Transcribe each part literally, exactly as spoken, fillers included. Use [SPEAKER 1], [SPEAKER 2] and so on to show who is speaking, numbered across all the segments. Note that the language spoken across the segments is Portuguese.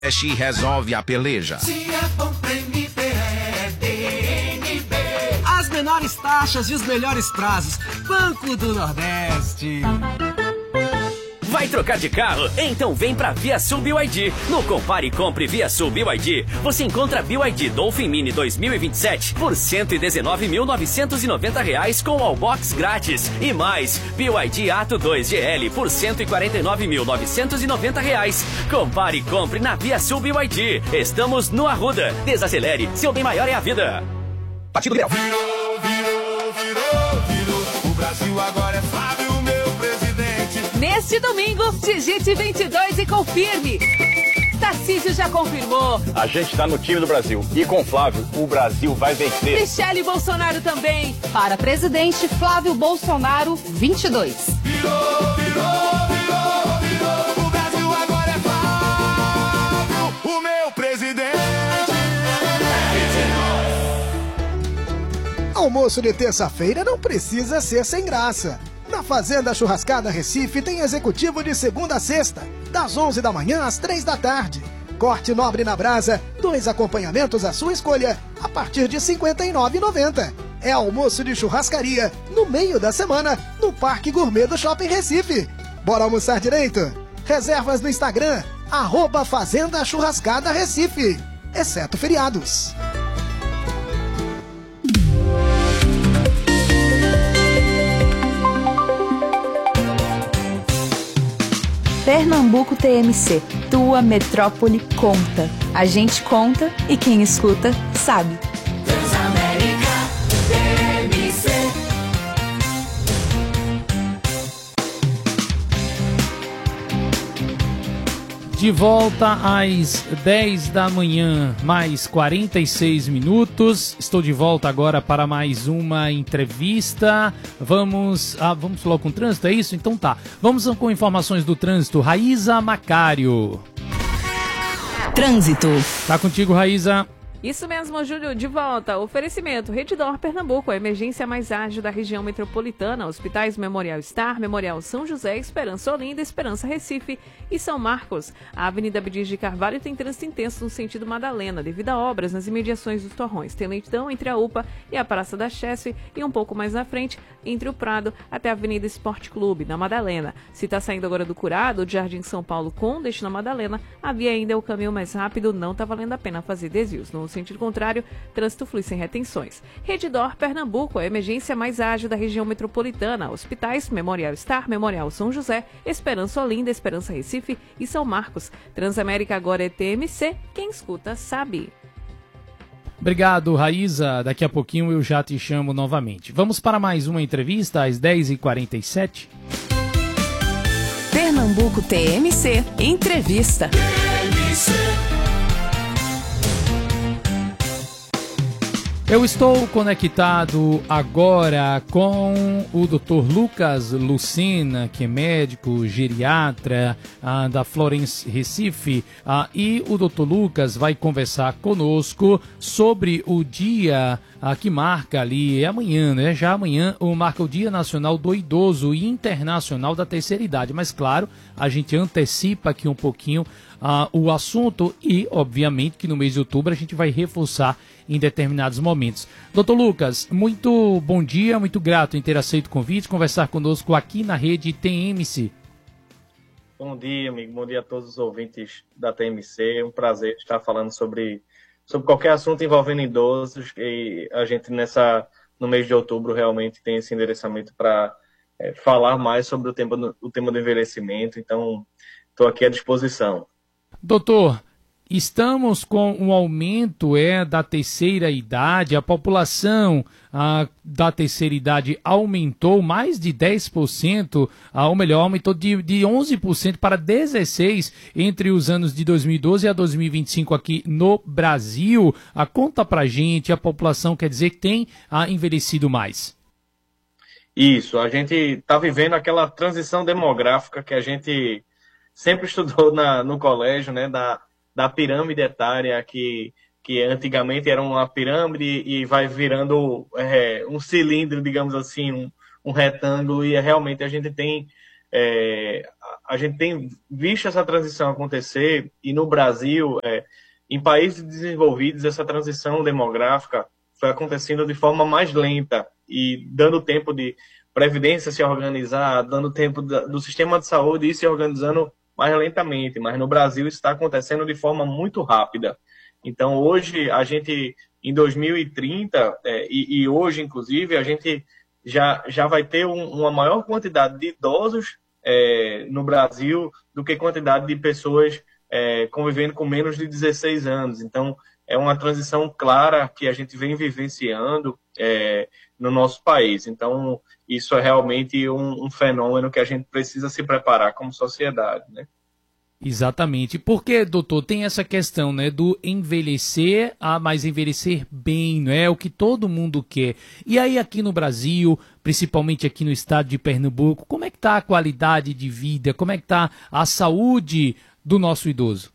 [SPEAKER 1] Nordeste resolve a peleja.
[SPEAKER 2] Se é bom pra M B, é D N B.
[SPEAKER 3] As menores taxas e os melhores prazos. Banco do Nordeste.
[SPEAKER 4] Vai trocar de carro? Então vem pra ViaSul B Y D. No Compare e Compre ViaSul B Y D, você encontra B Y D Dolphin Mini dois mil e vinte e sete por cento e dezenove mil novecentos e noventa reais com Wallbox grátis. E mais, B Y D Atto dois G L por cento e quarenta e nove mil novecentos e noventa reais. Compare e Compre na ViaSul B Y D. Estamos no Arruda. Desacelere, seu bem maior é a vida.
[SPEAKER 1] Partido Liberal.
[SPEAKER 2] Virou, virou, virou, virou. O Brasil agora é Flávio, meu presidente.
[SPEAKER 5] Neste domingo, digite vinte e dois e confirme. Tarcísio já confirmou.
[SPEAKER 6] A gente tá no time do Brasil. E com Flávio, o Brasil vai vencer.
[SPEAKER 5] Michele Bolsonaro também.
[SPEAKER 7] Para presidente, Flávio Bolsonaro, vinte e dois.
[SPEAKER 2] Virou, virou, virou, virou. O Brasil agora é Flávio, o meu presidente.
[SPEAKER 8] Almoço de terça-feira não precisa ser sem graça. Na Fazenda Churrascada Recife tem executivo de segunda a sexta, das onze da manhã às três da tarde. Corte nobre na brasa, dois acompanhamentos à sua escolha, a partir de cinquenta e nove reais e noventa centavos. É almoço de churrascaria, no meio da semana, no Parque Gourmet do Shopping Recife. Bora almoçar direito? Reservas no Instagram, arroba Fazenda Churrascada Recife, exceto feriados.
[SPEAKER 9] Pernambuco T M C, tua metrópole conta. A gente conta e quem escuta sabe.
[SPEAKER 2] Transamérica T M C.
[SPEAKER 10] De volta às dez da manhã, mais quarenta e seis minutos. Estou de volta agora para mais uma entrevista. Vamos, ah, vamos logo com o trânsito, é isso? Então tá. Vamos com informações do trânsito. Raíza Macário.
[SPEAKER 9] Trânsito.
[SPEAKER 10] Tá contigo, Raíza.
[SPEAKER 5] Isso mesmo, Júlio, de volta. Oferecimento, Redditor Pernambuco, a emergência mais ágil da região metropolitana. Hospitais Memorial Star, Memorial São José, Esperança Olinda, Esperança Recife e São Marcos. A Avenida Abdias de Carvalho tem trânsito intenso no sentido Madalena, devido a obras nas imediações dos torrões. Tem lentidão entre a U P A e a Praça da Chesf e um pouco mais na frente, entre o Prado até a Avenida Esporte Clube, na Madalena. Se está saindo agora do Curado, de Jardim São Paulo com destino à Madalena, havia ainda o caminho mais rápido, não está valendo a pena fazer desvios. No sentido contrário, trânsito flui sem retenções. Redditor Pernambuco, a emergência mais ágil da região metropolitana. Hospitais Memorial Star, Memorial São José, Esperança Olinda, Esperança Recife e São Marcos. Transamérica agora é T M C, quem escuta sabe.
[SPEAKER 10] Obrigado, Raíza. Daqui a pouquinho eu já te chamo novamente. Vamos para mais uma entrevista às dez e quarenta e sete.
[SPEAKER 9] Pernambuco T M C, entrevista.
[SPEAKER 2] T M C.
[SPEAKER 10] Eu estou conectado agora com o doutor Lucas Lucena, que é médico geriatra ah, da Florence Recife, ah, e o doutor Lucas vai conversar conosco sobre o dia ah, que marca ali, é amanhã, né? Já amanhã o marca o Dia Nacional do Idoso e Internacional da Terceira Idade, mas claro, a gente antecipa aqui um pouquinho ah, o assunto e, obviamente, que no mês de outubro a gente vai reforçar em determinados momentos. doutor Lucas, muito bom dia, muito grato em ter aceito o convite, conversar conosco aqui na rede T M C.
[SPEAKER 11] Bom dia, amigo, bom dia a todos os ouvintes da T M C, é um prazer estar falando sobre, sobre qualquer assunto envolvendo idosos, e a gente nessa, no mês de outubro realmente tem esse endereçamento para é, falar mais sobre o tema, o tema do envelhecimento, então estou aqui à disposição.
[SPEAKER 10] Doutor, estamos com um aumento é, da terceira idade, a população ah, da terceira idade aumentou mais de dez por cento, ah, ou melhor, aumentou de, de onze por cento para dezesseis por cento entre os anos de dois mil e doze a dois mil e vinte e cinco aqui no Brasil. Ah, conta pra gente, a população quer dizer que tem ah, envelhecido mais.
[SPEAKER 11] Isso, a gente está vivendo aquela transição demográfica que a gente sempre estudou na, no colégio, né, da da pirâmide etária, que, que antigamente era uma pirâmide e vai virando é, um cilindro, digamos assim, um, um retângulo, e realmente a gente tem é, a gente tem visto essa transição acontecer, e no Brasil, é, em países desenvolvidos, essa transição demográfica foi acontecendo de forma mais lenta e dando tempo de Previdência se organizar, dando tempo do sistema de saúde ir se organizando mais lentamente, mas no Brasil isso está acontecendo de forma muito rápida. Então, hoje, a gente, em dois mil e trinta, é, e, e hoje, inclusive, a gente já, já vai ter um, uma maior quantidade de idosos é, no Brasil do que quantidade de pessoas é, convivendo com menos de dezesseis anos. Então, é uma transição clara que a gente vem vivenciando é, no nosso país. Então, isso é realmente um, um fenômeno que a gente precisa se preparar como sociedade, né?
[SPEAKER 10] Exatamente, porque, doutor, tem essa questão, né, do envelhecer, ah, mas envelhecer bem, não é o que todo mundo quer. E aí aqui no Brasil, principalmente aqui no estado de Pernambuco, como é que está a qualidade de vida, como é que está a saúde do nosso idoso?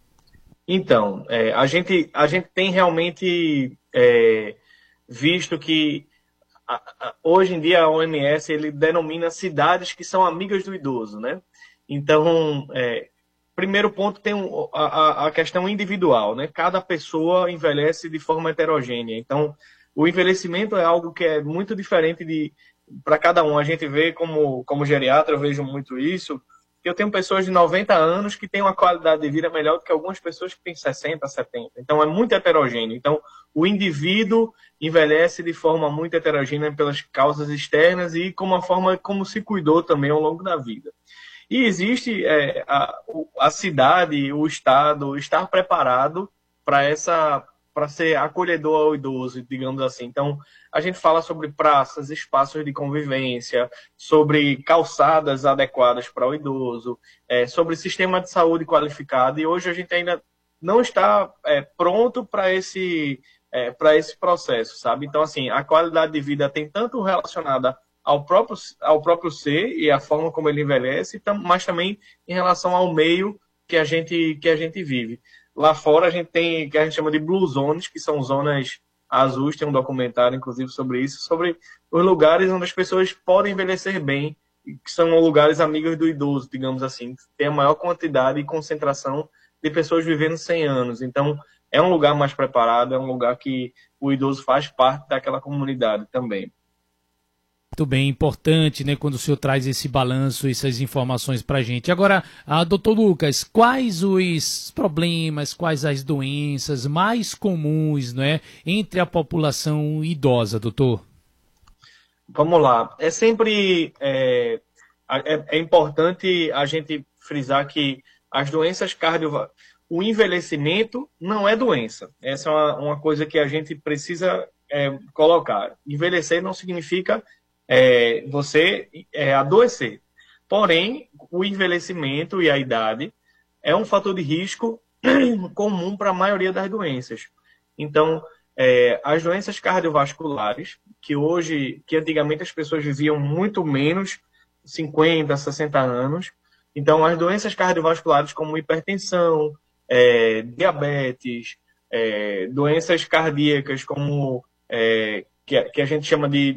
[SPEAKER 11] Então, é, a, gente, a gente tem realmente é, visto que a, a, hoje em dia a O M S ele denomina cidades que são amigas do idoso, né? Então, é, primeiro ponto tem um, a, a questão individual, né? Cada pessoa envelhece de forma heterogênea. Então, o envelhecimento é algo que é muito diferente de para cada um. A gente vê como, como geriatra, eu vejo muito isso, que eu tenho pessoas de noventa anos que têm uma qualidade de vida melhor do que algumas pessoas que têm sessenta, setenta. Então, é muito heterogêneo. Então, o indivíduo envelhece de forma muito heterogênea pelas causas externas e com uma forma como se cuidou também ao longo da vida. E existe é, a, a cidade, o Estado, estar preparado para essa, para ser acolhedor ao idoso, digamos assim. Então, a gente fala sobre praças, espaços de convivência, sobre calçadas adequadas para o idoso, é, sobre sistema de saúde qualificado. E hoje a gente ainda não está é, pronto para esse, é, para esse processo, sabe? Então, assim, a qualidade de vida tem tanto relacionada ao próprio, ao próprio ser e a forma como ele envelhece, mas também em relação ao meio que a gente, que a gente vive. Lá fora a gente tem o que a gente chama de blue zones, que são zonas azuis, tem um documentário inclusive sobre isso, sobre os lugares onde as pessoas podem envelhecer bem, que são lugares amigos do idoso, digamos assim, que tem a maior quantidade e concentração de pessoas vivendo cem anos. Então, é um lugar mais preparado, é um lugar que o idoso faz parte daquela comunidade também.
[SPEAKER 10] Muito bem, importante, né, quando o senhor traz esse balanço, essas informações para a gente. Agora, ah, doutor Lucas, quais os problemas, quais as doenças mais comuns, não é, entre a população idosa, doutor?
[SPEAKER 11] Vamos lá. É sempre é, é, é importante a gente frisar que as doenças cardiovasculares, o envelhecimento não é doença. Essa é uma, uma coisa que a gente precisa é, colocar. Envelhecer não significa É, você é, adoecer. Porém, o envelhecimento e a idade é um fator de risco comum para a maioria das doenças. Então, é, as doenças cardiovasculares, que hoje, que antigamente as pessoas viviam muito menos, cinquenta, sessenta anos. Então, as doenças cardiovasculares como hipertensão, é, diabetes, é, doenças cardíacas como é, que, que a gente chama de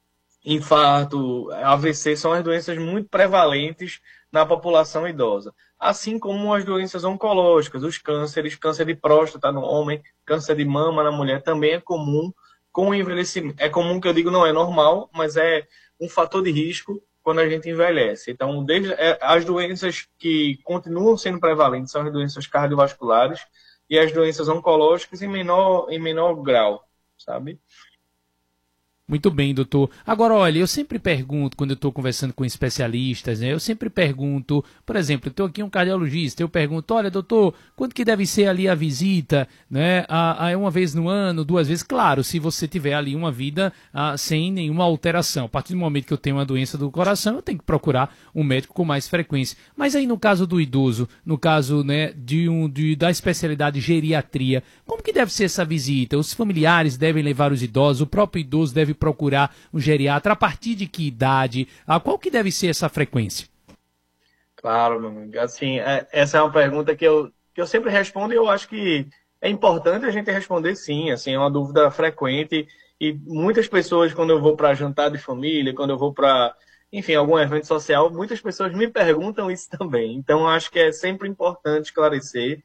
[SPEAKER 11] infarto, A V C, são as doenças muito prevalentes na população idosa. Assim como as doenças oncológicas, os cânceres, câncer de próstata no homem, câncer de mama na mulher, também é comum com o envelhecimento. É comum que eu digo, não é normal, mas é um fator de risco quando a gente envelhece. Então, desde, as doenças que continuam sendo prevalentes são as doenças cardiovasculares e as doenças oncológicas em menor, em menor grau, sabe?
[SPEAKER 10] Muito bem, doutor. Agora, olha, eu sempre pergunto, quando eu estou conversando com especialistas, né, eu sempre pergunto, por exemplo, eu estou aqui um cardiologista, eu pergunto, olha, doutor, quanto que deve ser ali a visita, né, a, a uma vez no ano, duas vezes? Claro, se você tiver ali uma vida a, sem nenhuma alteração. A partir do momento que eu tenho uma doença do coração, eu tenho que procurar um médico com mais frequência. Mas aí no caso do idoso, no caso, né, de um, de, da especialidade geriatria, como que deve ser essa visita? Os familiares devem levar os idosos, o próprio idoso deve procurar um geriatra, a partir de que idade? A qual que deve ser essa frequência?
[SPEAKER 11] Claro, meu amigo. Assim, é, essa é uma pergunta que eu, que eu sempre respondo e eu acho que é importante a gente responder sim, assim, é uma dúvida frequente e muitas pessoas, quando eu vou para jantar de família, quando eu vou para enfim, algum evento social, muitas pessoas me perguntam isso também. Então, acho que é sempre importante esclarecer,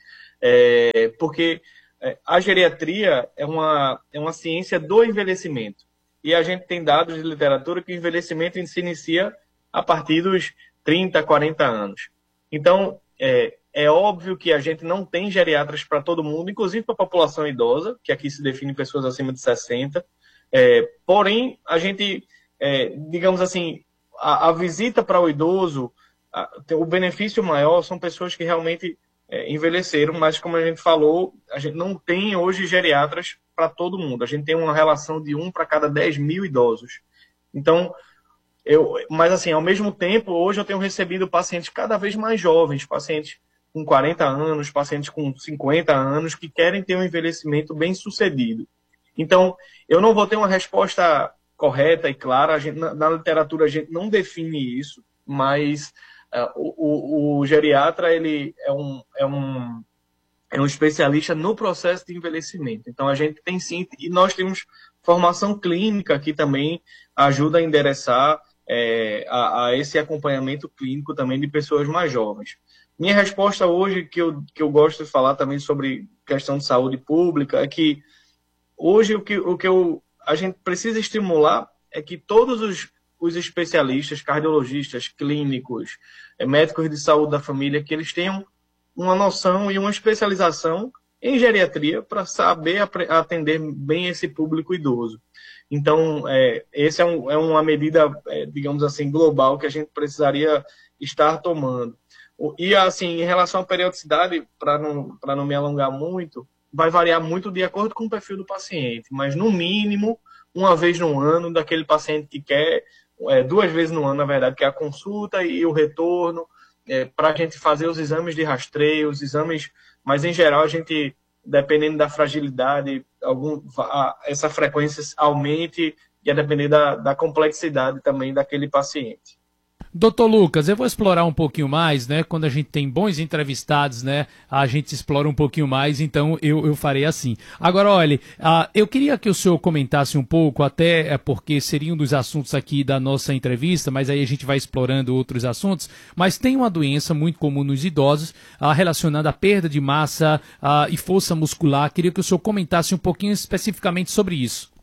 [SPEAKER 11] é, porque a geriatria é uma, é uma ciência do envelhecimento. E a gente tem dados de literatura que o envelhecimento se inicia a partir dos trinta, quarenta anos. Então, é, é óbvio que a gente não tem geriatras para todo mundo, inclusive para a população idosa, que aqui se define pessoas acima de sessenta. É, porém, a gente, é, digamos assim, a, a visita para o idoso, a, o benefício maior são pessoas que realmente é, envelheceram, mas como a gente falou, a gente não tem hoje geriatras para todo mundo. A gente tem uma relação de um para cada dez mil idosos. Então, eu, mas assim, ao mesmo tempo, hoje eu tenho recebido pacientes cada vez mais jovens, pacientes com quarenta anos, pacientes com cinquenta anos, que querem ter um envelhecimento bem sucedido. Então, eu não vou ter uma resposta correta e clara. A gente, na, na literatura a gente não define isso, mas uh, o, o, o geriatra ele é um, é, um, é um especialista no processo de envelhecimento. Então, a gente tem sim, e nós temos formação clínica que também ajuda a endereçar é, a, a esse acompanhamento clínico também de pessoas mais jovens. Minha resposta hoje, que eu, que eu gosto de falar também sobre questão de saúde pública, é que hoje o que, o que eu, a gente precisa estimular é que todos os, os especialistas, cardiologistas, clínicos, médicos de saúde da família, que eles tenham uma noção e uma especialização em geriatria para saber atender bem esse público idoso. Então, é, essa é, um, é uma medida, é, digamos assim, global que a gente precisaria estar tomando. E, assim, em relação à periodicidade, para não, para não me alongar muito, vai variar muito de acordo com o perfil do paciente, mas, no mínimo, uma vez no ano, daquele paciente que quer, é, duas vezes no ano, na verdade, que é a consulta e o retorno, é, para a gente fazer os exames de rastreio, os exames, mas, em geral, a gente, dependendo da fragilidade, algum, a, essa frequência aumente e a depender da, da complexidade também daquele paciente.
[SPEAKER 10] Doutor Lucas, eu vou explorar um pouquinho mais, né? Quando a gente tem bons entrevistados, né? A gente explora um pouquinho mais, então eu, eu farei assim. Agora, olha, uh, eu queria que o senhor comentasse um pouco, até é porque seria um dos assuntos aqui da nossa entrevista, mas aí a gente vai explorando outros assuntos. Mas tem uma doença muito comum nos idosos, uh, relacionada à perda de massa uh, e força muscular. Queria que o senhor comentasse um pouquinho especificamente sobre isso.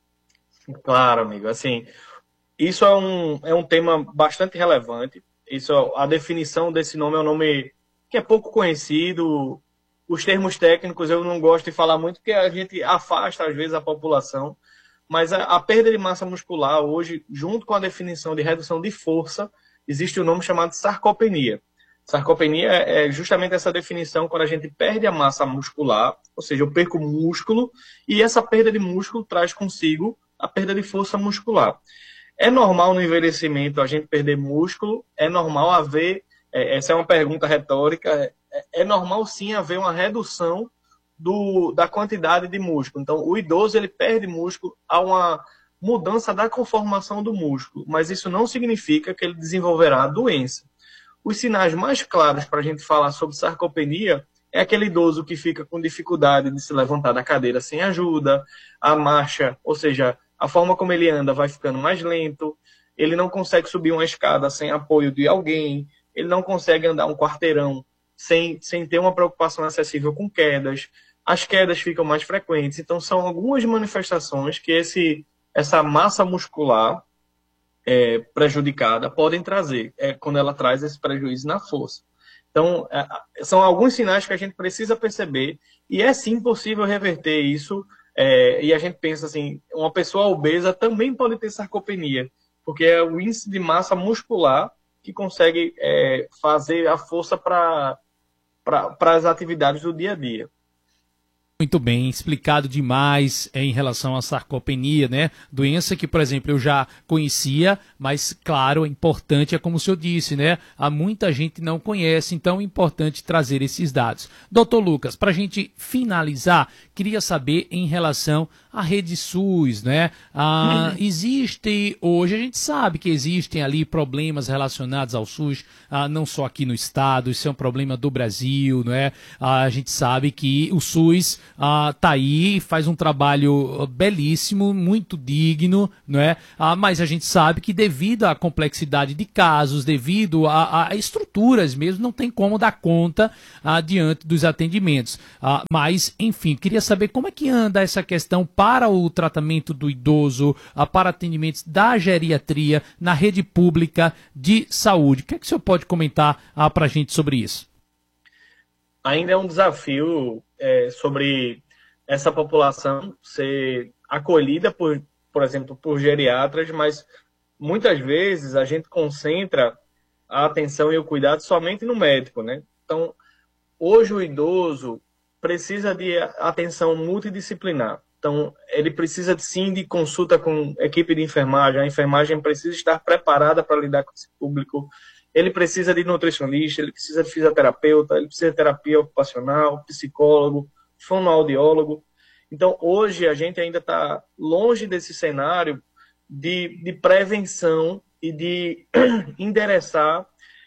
[SPEAKER 11] Claro, amigo. Assim, isso é um, é um tema bastante relevante. Isso, a definição desse nome é um nome que é pouco conhecido. Os termos técnicos eu não gosto de falar muito, porque a gente afasta, às vezes, a população. Mas a, a perda de massa muscular, hoje, junto com a definição de redução de força, existe um nome chamado sarcopenia. Sarcopenia é justamente essa definição quando a gente perde a massa muscular, ou seja, eu perco músculo, e essa perda de músculo traz consigo a perda de força muscular. É normal no envelhecimento a gente perder músculo? É normal haver, é, essa é uma pergunta retórica, é, é normal sim haver uma redução do, da quantidade de músculo. Então, o idoso ele perde músculo, há uma mudança da conformação do músculo, mas isso não significa que ele desenvolverá a doença. Os sinais mais claros para a gente falar sobre sarcopenia é aquele idoso que fica com dificuldade de se levantar da cadeira sem ajuda, a marcha, ou seja, a forma como ele anda vai ficando mais lento, ele não consegue subir uma escada sem apoio de alguém, ele não consegue andar um quarteirão sem, sem ter uma preocupação acessível com quedas, as quedas ficam mais frequentes. Então, são algumas manifestações que esse, essa massa muscular é, prejudicada podem trazer, é, quando ela traz esse prejuízo na força. Então, é, são alguns sinais que a gente precisa perceber, e é sim possível reverter isso. É, e a gente pensa assim, uma pessoa obesa também pode ter sarcopenia, porque é o índice de massa muscular que consegue é, fazer a força para para as atividades do dia a dia.
[SPEAKER 10] Muito bem, explicado demais em relação à sarcopenia, né? Doença que, por exemplo, eu já conhecia, mas, claro, é importante, é como o senhor disse, né? Há muita gente que não conhece, então é importante trazer esses dados. Doutor Lucas, para a gente finalizar, queria saber em relação a rede SUS, né? Ah, existe, hoje a gente sabe que existem ali problemas relacionados ao SUS, ah, não só aqui no estado, isso é um problema do Brasil, não é? Ah, a gente sabe que o SUS ah, tá aí, faz um trabalho belíssimo, muito digno, não é? Ah, mas a gente sabe que devido à complexidade de casos, devido a, a estruturas mesmo, não tem como dar conta ah, diante dos atendimentos. Ah, mas, enfim, queria saber como é que anda essa questão para o tratamento do idoso, ah, para atendimentos da geriatria na rede pública de saúde. O que é que o senhor pode comentar ah, para a gente sobre isso?
[SPEAKER 11] Ainda é um desafio é, sobre essa população ser acolhida, por, por exemplo, por geriatras, mas muitas vezes a gente concentra a atenção e o cuidado somente no médico, né? Então, hoje o idoso precisa de atenção multidisciplinar. Então, ele precisa sim de consulta com equipe de enfermagem, a enfermagem precisa estar preparada para lidar com esse público, ele precisa de nutricionista, ele precisa de fisioterapeuta, ele precisa de terapia ocupacional, psicólogo, fonoaudiólogo. Então, hoje a gente ainda está longe desse cenário de, de prevenção e de endereçar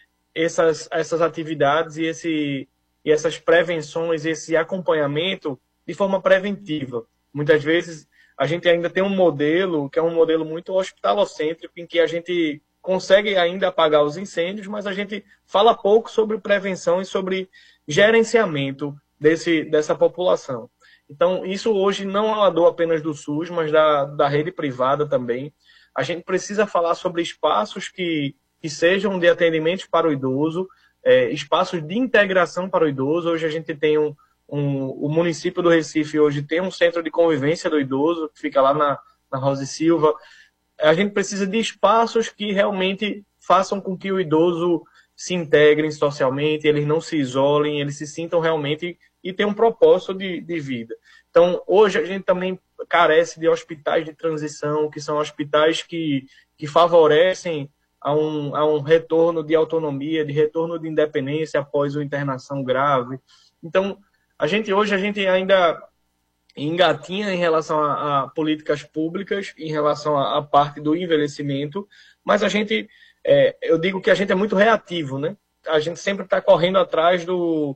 [SPEAKER 11] essas, essas atividades e, esse, e essas prevenções, esse acompanhamento de forma preventiva. Muitas vezes a gente ainda tem um modelo que é um modelo muito hospitalocêntrico, em que a gente consegue ainda apagar os incêndios, mas a gente fala pouco sobre prevenção e sobre gerenciamento desse, dessa população. Então, isso hoje não é uma dor apenas do SUS, mas da, da rede privada também. A gente precisa falar sobre espaços que, que sejam de atendimento para o idoso, é, espaços de integração para o idoso. Hoje a gente tem um, um... O município do Recife hoje tem um centro de convivência do idoso, que fica lá na, na Rosa e Silva. A gente precisa de espaços que realmente façam com que o idoso se integrem socialmente, eles não se isolem, eles se sintam realmente e tenham um propósito de, de vida. Então, hoje a gente também carece de hospitais de transição, que são hospitais que, que favorecem a um, a um retorno de autonomia, de retorno de independência após uma internação grave. Então, a gente hoje a gente ainda engatinha em relação a, a políticas públicas, em relação à parte do envelhecimento, mas a gente, é, eu digo que a gente é muito reativo, né? A gente sempre está correndo atrás do,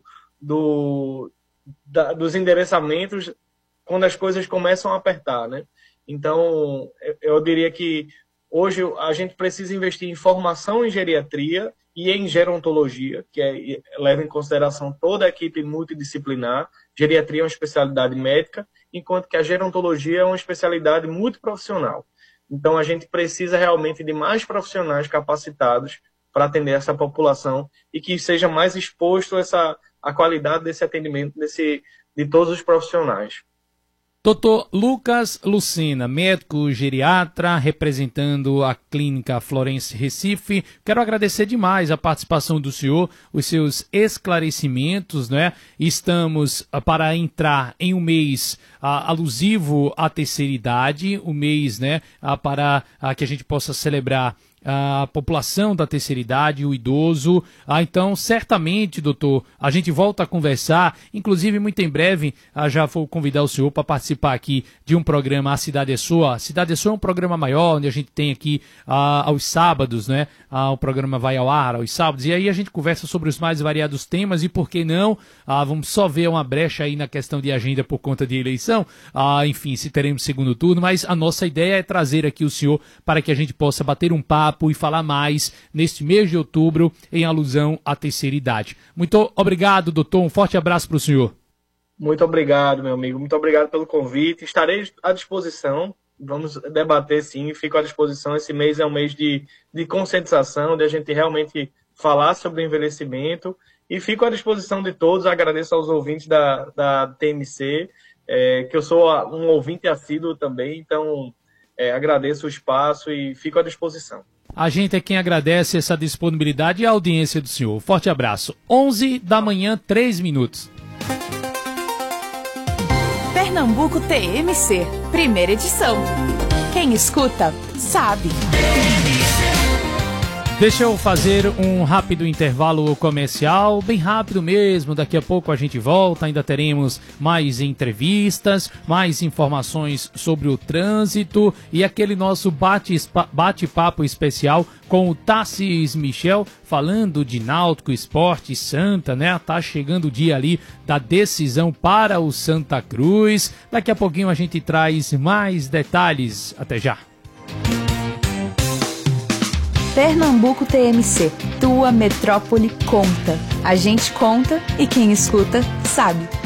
[SPEAKER 11] do, da, dos endereçamentos quando as coisas começam a apertar, né? Então, eu, eu diria que hoje a gente precisa investir em formação em geriatria e em gerontologia, que é, leva em consideração toda a equipe multidisciplinar. Geriatria é uma especialidade médica, enquanto que a gerontologia é uma especialidade multiprofissional. Então, a gente precisa realmente de mais profissionais capacitados para atender essa população e que seja mais exposto essa, a qualidade desse atendimento desse, de todos os profissionais.
[SPEAKER 10] doutor Lucas Lucina, médico geriatra, representando a Clínica Florence Recife. Quero agradecer demais a participação do senhor, os seus esclarecimentos, né? Estamos ah, para entrar em um mês ah, alusivo à terceira idade, o um mês, né, ah, para ah, que a gente possa celebrar a população da terceira idade, o idoso. Ah, então, certamente, doutor, a gente volta a conversar, inclusive muito em breve, ah, já vou convidar o senhor para participar aqui de um programa A Cidade é Sua. A Cidade é Sua é um programa maior, onde a gente tem aqui ah, aos sábados, né? Ah, o programa vai ao ar aos sábados, e aí a gente conversa sobre os mais variados temas, e por que não, ah, vamos só ver uma brecha aí na questão de agenda por conta de eleição, ah, enfim, se teremos segundo turno, mas a nossa ideia é trazer aqui o senhor para que a gente possa bater um papo e falar mais neste mês de outubro em alusão à terceira idade. Muito obrigado, doutor. Um forte abraço para o senhor.
[SPEAKER 11] Muito obrigado, meu amigo. Muito obrigado pelo convite. Estarei à disposição. Vamos debater, sim. Fico à disposição. Esse mês é um mês de, de conscientização, de a gente realmente falar sobre o envelhecimento. E fico à disposição de todos. Agradeço aos ouvintes da, da T M C, é, que eu sou um ouvinte assíduo também. Então, é, agradeço o espaço e fico à disposição.
[SPEAKER 10] A gente é quem agradece essa disponibilidade e a audiência do senhor. Forte abraço. onze da manhã, três minutos.
[SPEAKER 9] Pernambuco T M C, primeira edição. Quem escuta, sabe.
[SPEAKER 10] Deixa eu fazer um rápido intervalo comercial, bem rápido mesmo, daqui a pouco a gente volta, ainda teremos mais entrevistas, mais informações sobre o trânsito e aquele nosso bate-papo especial com o Tassis Michel, falando de Náutico Esporte Santa, né? Tá chegando o dia ali da decisão para o Santa Cruz. Daqui a pouquinho a gente traz mais detalhes. Até já.
[SPEAKER 9] Pernambuco T M C, tua metrópole conta. A gente conta e quem escuta sabe.